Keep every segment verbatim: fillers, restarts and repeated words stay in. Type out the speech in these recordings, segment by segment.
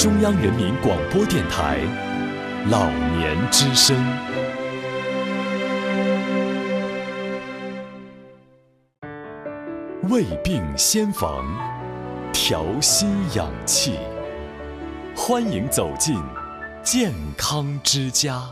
中央人民广播电台老年之声。胃病先防，调心养气，欢迎走进健康之家。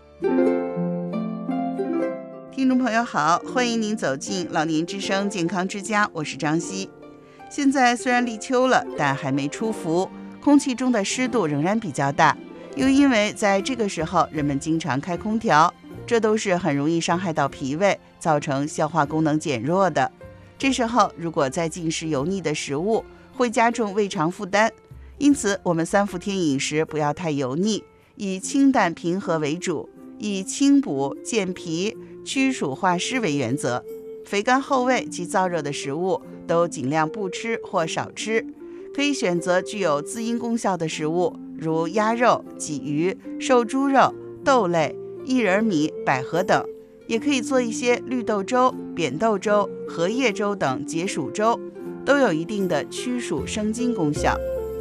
听众朋友好，欢迎您走进老年之声健康之家，我是张希。现在虽然立秋了，但还没出伏，空气中的湿度仍然比较大，又因为在这个时候人们经常开空调，这都是很容易伤害到脾胃，造成消化功能减弱的。这时候如果再进食油腻的食物，会加重胃肠负担，因此我们三伏天饮食不要太油腻，以清淡平和为主，以清补健脾驱暑化湿为原则。肥甘厚味及燥热的食物都尽量不吃或少吃，可以选择具有滋阴功效的食物，如鸭肉、鲫鱼、瘦猪肉、豆类、薏仁米、百合等，也可以做一些绿豆粥、扁豆粥、荷叶粥等解暑粥，都有一定的驱暑生津功效。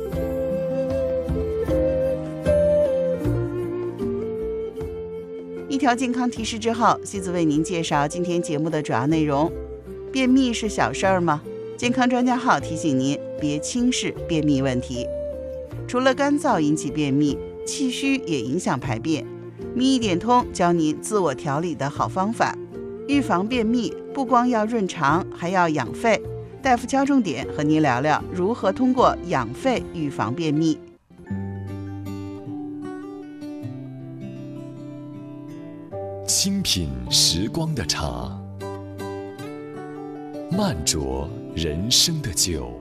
一条健康提示之后，西子为您介绍今天节目的主要内容。便秘是小事儿吗？健康专家号提醒您别轻视便秘问题。除了干燥引起便秘，气虚也影响排便。名医点通教您自我调理的好方法。预防便秘不光要润肠，还要养肺。大夫敲重点和您聊聊如何通过养肺预防便秘。 清品时光的茶，慢酌人生的酒，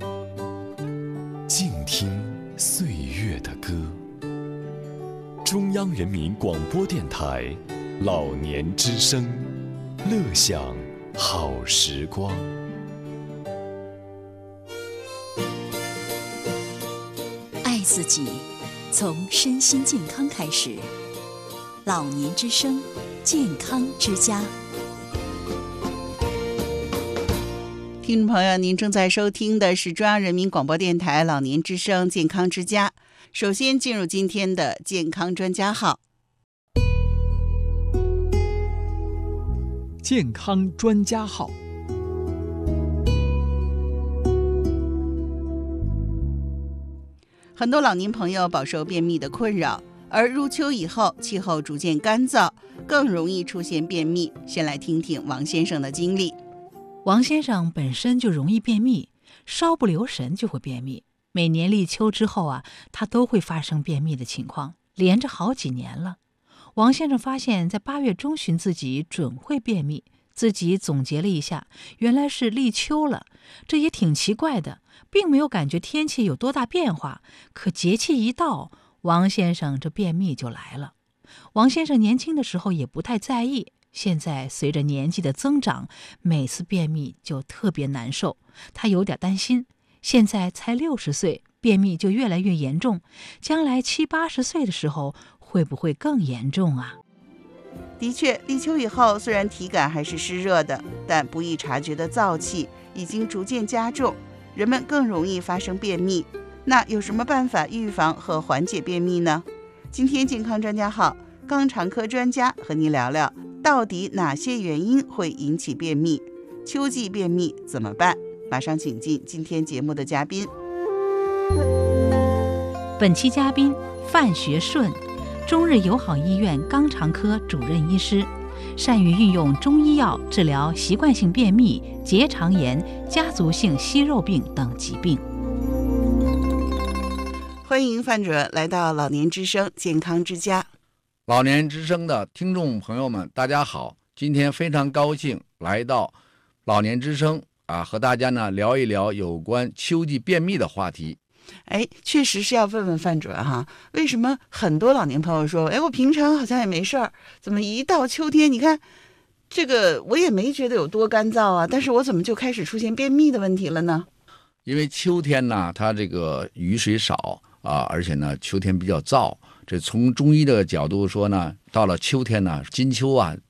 静听岁月的歌。中央人民广播电台老年之声，乐享好时光。 爱自己，从身心健康开始。老年之声，健康之家。 听众朋友，您正在收听的是中央人民广播电台老年之声健康之家。首先进入今天的健康专家号。 健康专家号。 很多老年朋友饱受便秘的困扰，而入秋以后气候逐渐干燥，更容易出现便秘。先来听听王先生的经历。 王先生本身就容易便秘，稍不留神就会便秘。每年立秋之后啊，他都会发生便秘的情况，连着好几年了。王先生发现在八月中旬自己准会便秘，自己总结了一下，原来是立秋了。这也挺奇怪的，并没有感觉天气有多大变化，可节气一到，王先生这便秘就来了。王先生年轻的时候也不太在意，现在随着年纪的增长，每次便秘就特别难受，他有点担心。现在才六十岁，便秘就越来越严重，将来七八十岁的时候会不会更严重啊？ 的确，立秋以后虽然体感还是湿热的，但不易察觉的燥气已经逐渐加重，人们更容易发生便秘。那有什么办法预防和缓解便秘呢？今天健康专家号肛肠科专家和您聊聊，到底哪些原因会引起便秘？秋季便秘怎么办？马上请进今天节目的嘉宾。 本期嘉宾范学顺，中日友好医院肛肠科主任医师，善于运用中医药治疗习惯性便秘、结肠炎、家族性息肉病等疾病。 欢迎范主任来到老年之声健康之家。 老年之声的听众朋友们，大家好，今天非常高兴来到老年之声啊，和大家呢聊一聊有关秋季便秘的话题。 哎，确实是要问问范主任哈，为什么很多老年朋友说，哎，我平常好像也没事儿，怎么一到秋天，你看这个我也没觉得有多干燥啊，但是我怎么就开始出现便秘的问题了呢？ 因为秋天呢，它这个雨水少啊，而且呢秋天比较燥，这从中医的角度说呢，到了秋天呢，金秋啊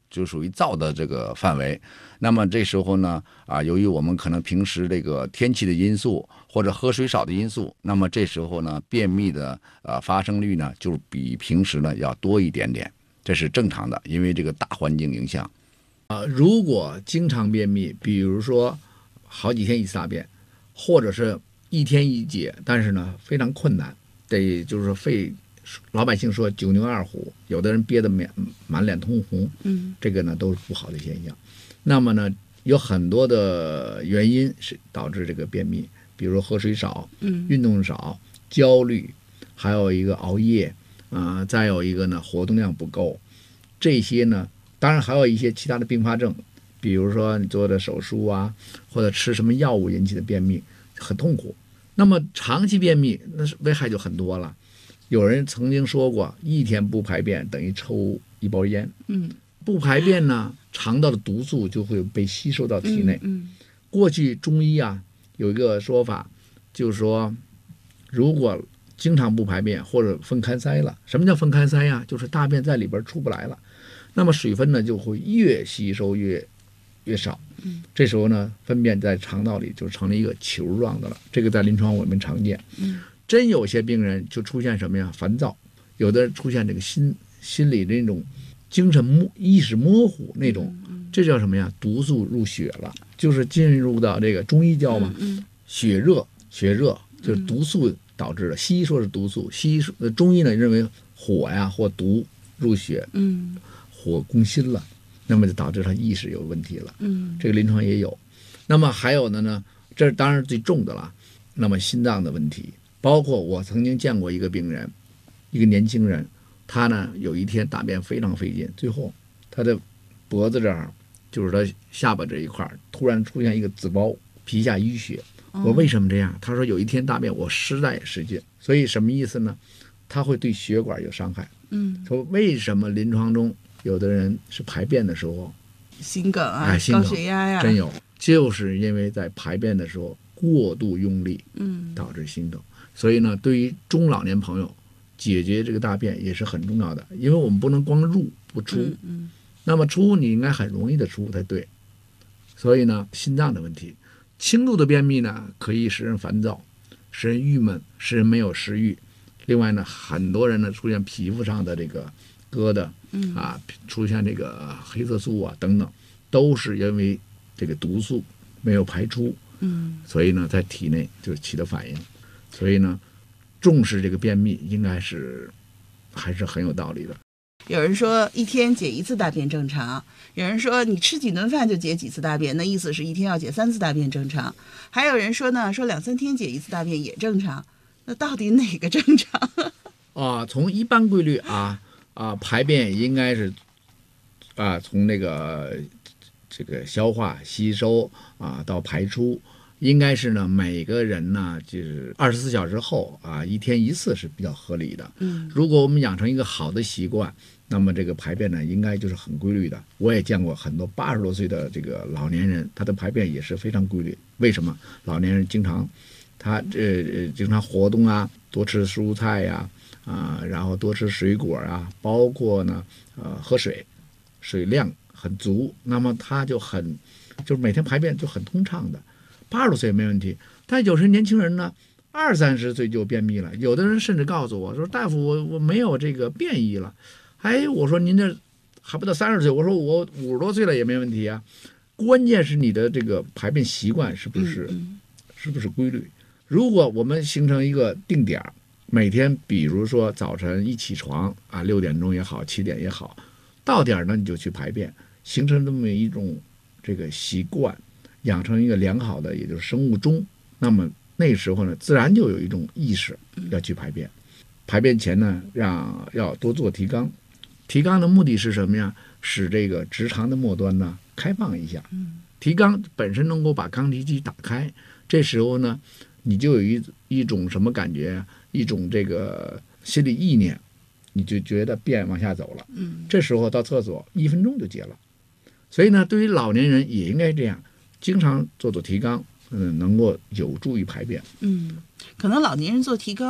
就属于燥的这个范围。那么这时候呢，啊，由于我们可能平时这个天气的因素或者喝水少的因素，那么这时候呢，便秘的呃发生率呢，就比平时呢要多一点点，这是正常的，因为这个大环境影响。 啊，如果经常便秘，比如说好几天一次大便，或者是一天一解，但是呢非常困难，得就是说肺。老百姓说九牛二虎，有的人憋得满满脸通红， 嗯， 这个呢都是不好的现象。那么呢，有很多的原因是导致这个便秘，比如喝水少， 嗯， 运动少，焦虑，还有一个熬夜啊、呃，再有一个呢活动量不够，这些呢，当然还有一些其他的并发症，比如说你做的手术啊，或者吃什么药物引起的便秘，很痛苦。那么长期便秘，那是危害就很多了。有人曾经说过，一天不排便等于抽一包烟。 嗯， 不排便呢，肠道的毒素就会被吸收到体内。 嗯， 过去中医啊有一个说法，就是说，如果经常不排便或者分开塞了，什么叫分开塞呀？就是大便在里边出不来了，那么水分呢就会越吸收越越少。 嗯， 这时候呢，粪便在肠道里就成了一个球状的了。这个在临床我们常见。 嗯。 真有些病人就出现什么呀？烦躁，有的出现这个心心理的那种精神模意识模糊那种，这叫什么呀？毒素入血了，就是进入到这个中医叫嘛，血热，血热就是毒素导致的。西医说是毒素，西医说中医呢认为火呀或毒入血， 嗯， 火攻心了，那么就导致他意识有问题了。 嗯， 这个临床也有。那么还有的呢，这当然最重的了。那么心脏的问题。包括我曾经见过一个病人，一个年轻人，他呢有一天大便非常费劲，最后他的脖子这儿，就是他下巴这一块突然出现一个紫包，皮下淤血。我为什么这样？他说有一天大便我实在也使劲，所以什么意思呢？他会对血管有伤害。 嗯， 说为什么临床中有的人是排便的时候心梗啊， 哎、心梗高血压呀， 真有，就是因为在排便的时候过度用力， 嗯， 导致心梗。所以呢，对于中老年朋友，解决这个大便也是很重要的，因为我们不能光入不出， 嗯嗯， 那么出你应该很容易的出才对。所以呢，心脏的问题，轻度的便秘呢，可以使人烦躁，使人郁闷，使人没有食欲。另外呢，很多人呢出现皮肤上的这个疙瘩， 嗯啊，出现这个黑色素啊等等，都是因为这个毒素没有排出， 嗯， 所以呢，在体内就起了反应。所以呢，重视这个便秘应该是还是很有道理的。 有人说一天解一次大便正常，有人说你吃几顿饭就解几次大便，那意思是一天要解三次大便正常。还有人说呢，说两三天解一次大便也正常。那到底哪个正常？ 啊，从一般规律啊啊，排便应该是啊，从那个这个消化吸收啊到排出。应该是呢，每个人呢，就是二十四小时后啊，一天一次是比较合理的。 嗯， 如果我们养成一个好的习惯，那么这个排便呢，应该就是很规律的。我也见过很多八十多岁的这个老年人，他的排便也是非常规律。为什么？老年人经常他这、呃、经常活动啊，多吃蔬菜呀、啊，啊，然后多吃水果啊，包括呢，呃，喝水，水量很足，那么他就很，就是每天排便就很通畅的。八十多岁也没问题，但有些年轻人呢，二三十岁就便秘了。有的人甚至告诉我说：“大夫，我我没有这个便意了。”哎，我说您这还不到三十岁，我说我五十多岁了也没问题啊。关键是你的这个排便习惯是不是、 嗯、 是不是规律？如果我们形成一个定点，每天比如说早晨一起床啊，六点钟也好，七点也好，到点呢你就去排便，形成这么一种这个习惯。养成一个良好的，也就是生物钟，那么那时候呢，自然就有一种意识要去排便。排便前呢，让要多做提肛。提肛的目的是什么呀？使这个直肠的末端呢开放一下。提肛本身能够把肛体肌打开，这时候呢，你就有一一种什么感觉？一种这个心理意念，你就觉得便往下走了。 嗯， 这时候到厕所一分钟就解了。所以呢，对于老年人也应该这样。经常做做提肛，嗯，能够有助于排便。 嗯，可能老年人做提肛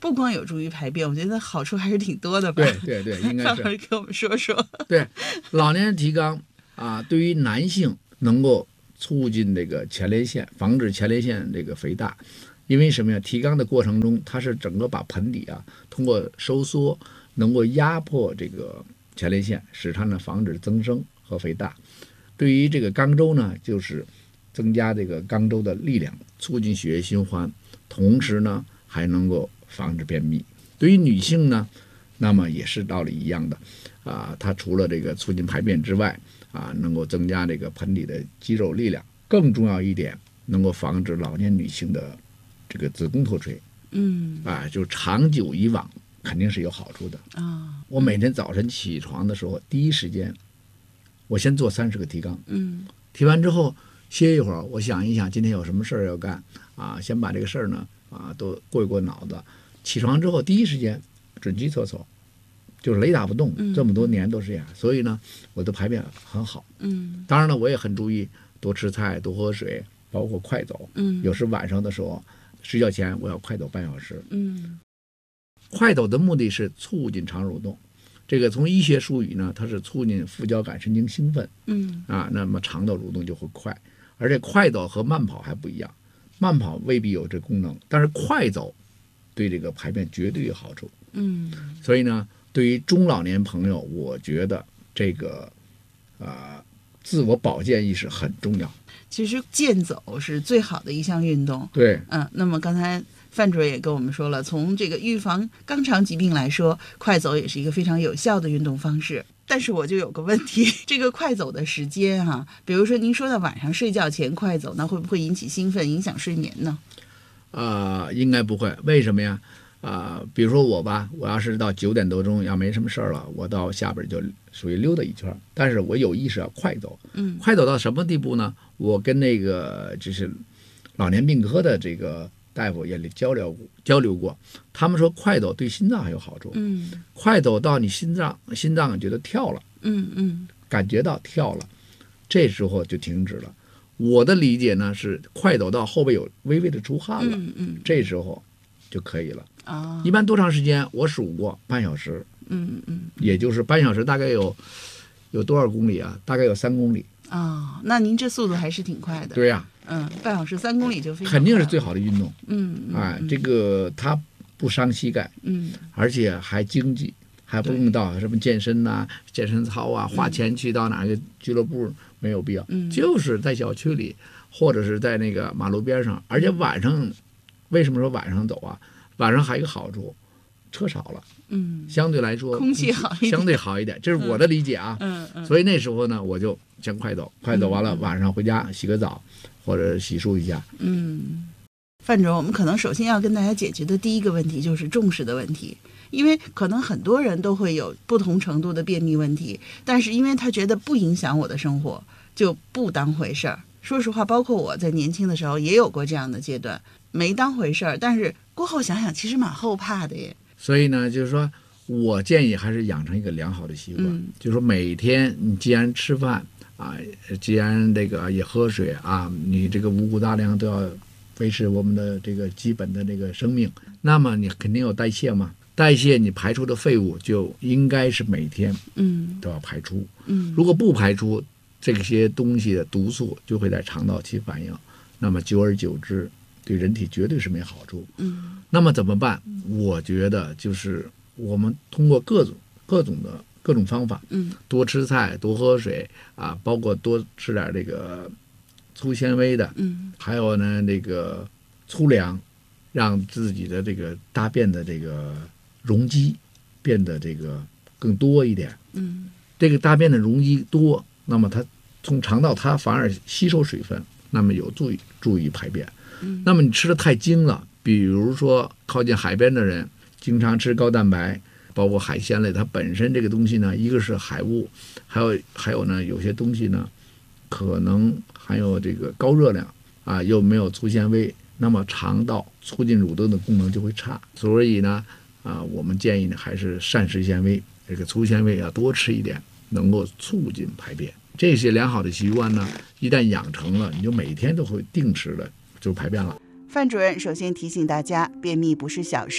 不光有助于排便，我觉得好处还是挺多的吧？ 对对对，应该是。 给我们说说。 对，老年人提肛啊，对于男性能够促进这个前列腺，防止前列腺这个肥大。因为什么呀？提肛的过程中，它是整个把盆底啊通过收缩，能够压迫这个前列腺，使它呢防止增生和肥大。对于这个肛周呢，就是增加这个肛周的力量，促进血液循环，同时呢还能够防止便秘。对于女性呢，那么也是道理一样的啊，它除了这个促进排便之外啊，能够增加这个盆底的肌肉力量，更重要一点，能够防止老年女性的这个子宫脱垂。 嗯啊，就长久以往肯定是有好处的啊。 我每天早晨起床的时候，第一时间我先做三十个提肛， 嗯， 提完之后歇一会儿，我想一想今天有什么事儿要干啊，先把这个事儿呢啊都过一过脑子。起床之后第一时间准去厕所，就是雷打不动， 嗯、 这么多年都是这样，所以呢我的排便很好。 嗯， 当然了，我也很注意多吃菜，多喝水，包括快走。 嗯， 有时晚上的时候睡觉前我要快走半小时。 嗯， 快走的目的是促进肠蠕动，这个从医学术语呢，它是促进副交感神经兴奋。 嗯啊，那么肠道蠕动就会快。而且快走和慢跑还不一样，慢跑未必有这功能，但是快走对这个排便绝对有好处。 嗯， 所以呢，对于中老年朋友，我觉得这个啊、呃、自我保健意识很重要。 其实健走是最好的一项运动。 对， 嗯，那么刚才范主任也跟我们说了，从这个预防肛肠疾病来说，快走也是一个非常有效的运动方式。但是我就有个问题，这个快走的时间哈、啊，比如说您说的晚上睡觉前快走，那会不会引起兴奋，影响睡眠呢？ 啊、呃，应该不会。为什么呀？啊、呃，比如说我吧，我要是到九点多钟要没什么事儿了，我到下边就属于溜达一圈，但是我有意识要快走。 嗯， 快走到什么地步呢？我跟那个就是老年病科的这个大夫也交流交流过，他们说快走对心脏还有好处。 嗯， 快走到你心脏心脏觉得跳了， 嗯嗯， 感觉到跳了，这时候就停止了。我的理解呢是快走到后背有微微的出汗了， 嗯嗯， 这时候就可以了。 啊， 一般多长时间？我数过，半小时。 嗯嗯， 也就是半小时，大概有有多少公里啊？大概有三公里。 啊、哦，那您这速度还是挺快的。 对呀、 啊，嗯，半小时三公里就非常肯定是最好的运动。 嗯，嗯哎，这个它不伤膝盖， 嗯， 而且还经济，还不用到什么健身呐、啊、健身操啊，花钱去到哪个俱乐部没有必要， 嗯， 就是在小区里或者是在那个马路边上，而且晚上，为什么说晚上走啊？晚上还有一个好处，车少了。 嗯， 相对来说空气好一点， 相对好一点，这是我的理解啊。 嗯嗯。 所以那时候呢，我就先快走，快走完了， 嗯、 晚上回家洗个澡，或者洗漱一下。 嗯，范总，我们可能首先要跟大家解决的第一个问题就是重视的问题，因为可能很多人都会有不同程度的便秘问题，但是因为他觉得不影响我的生活，就不当回事儿。说实话，包括我在年轻的时候也有过这样的阶段，没当回事儿，但是过后想想，其实蛮后怕的耶。 所以呢，就是说我建议还是养成一个良好的习惯， 嗯、 就是说每天你既然吃饭啊，既然这个也喝水啊，你这个五谷杂粮都要维持我们的这个基本的这个生命，那么你肯定有代谢嘛，代谢你排出的废物就应该是每天嗯都要排出， 嗯， 如果不排出这些东西的毒素就会在肠道起反应，那么久而久之对人体绝对是没好处。 嗯， 那么怎么办？我觉得就是我们通过各种各种的各种方法， 嗯， 多吃菜，多喝水啊，包括多吃点这个粗纤维的， 嗯， 还有呢这个粗粮，让自己的这个大便的这个容积变得这个更多一点。 嗯， 这个大便的容积多，那么它从肠道它反而吸收水分，那么有助于助于排便。 嗯， 那么你吃的太精了，比如说靠近海边的人经常吃高蛋白，包括海鲜类，它本身这个东西呢，一个是海物，还有还有呢，有些东西呢可能含有这个高热量啊，又没有粗纤维，那么肠道促进蠕动的功能就会差。所以呢啊，我们建议呢还是膳食纤维，这个粗纤维要多吃一点，能够促进排便。这些良好的习惯呢，一旦养成了，你就每天都会定时的就排便了。 范主任首先提醒大家，便秘不是小事儿，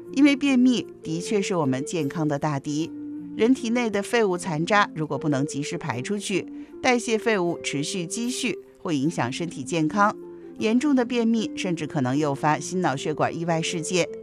因为便秘的确是我们健康的大敌。人体内的废物残渣如果不能及时排出去，代谢废物持续积蓄，会影响身体健康。严重的便秘甚至可能诱发心脑血管意外事件。